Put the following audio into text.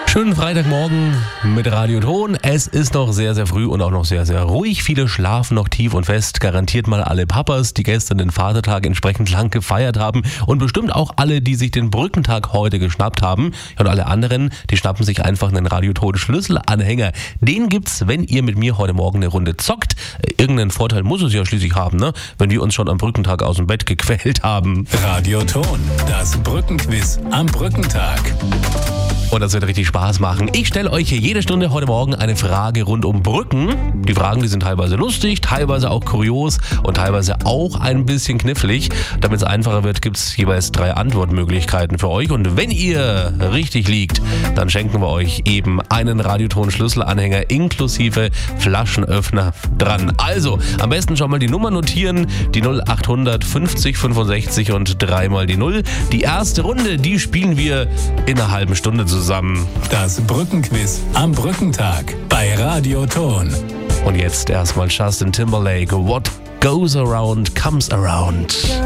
Schönen Freitagmorgen mit Radio Ton. Es ist noch sehr, sehr früh und auch noch sehr, sehr ruhig. Viele schlafen noch tief und fest. Garantiert mal alle Papas, die gestern den Vatertag entsprechend lang gefeiert haben. Und bestimmt auch alle, die sich den Brückentag heute geschnappt haben. Und alle anderen, die schnappen sich einfach einen Radio Ton Schlüsselanhänger. Den gibt's, wenn ihr mit mir heute Morgen eine Runde zockt. Irgendeinen Vorteil muss es ja schließlich haben, ne? Wenn wir uns schon am Brückentag aus dem Bett gequält haben. Radio Ton, das Brückenquiz am Brückentag. Und das wird richtig Spaß machen. Ich stelle euch hier jede Stunde heute Morgen eine Frage rund um Brücken. Die Fragen, die sind teilweise lustig, teilweise auch kurios und teilweise auch ein bisschen knifflig. Damit es einfacher wird, gibt es jeweils 3 Antwortmöglichkeiten für euch. Und wenn ihr richtig liegt, dann schenken wir euch eben einen Radioton-Schlüsselanhänger inklusive Flaschenöffner dran. Also, am besten schon mal die Nummer notieren. Die 0800 50 65 und 3 mal die 0. Die erste Runde, die spielen wir in einer halben Stunde zusammen. Das Brückenquiz am Brückentag bei Radio Ton. Und jetzt erstmal Justin Timberlake. What goes around comes around.